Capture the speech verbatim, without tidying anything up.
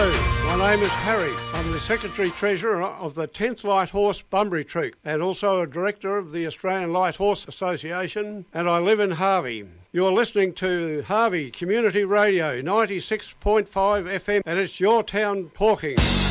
Hello, my name is Harry. I'm the Secretary-Treasurer of the tenth Light Horse Bunbury Troop and also a Director of the Australian Light Horse Association, and I live in Harvey. You're listening to Harvey Community Radio ninety-six point five F M, and it's your town talking.